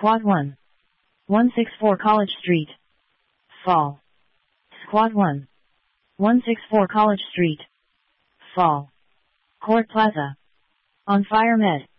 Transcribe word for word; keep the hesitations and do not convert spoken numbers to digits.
Squad one. one sixty-four College Street. Fall. Squad one. one sixty-four College Street. Fall. Court Plaza. On Fire Med.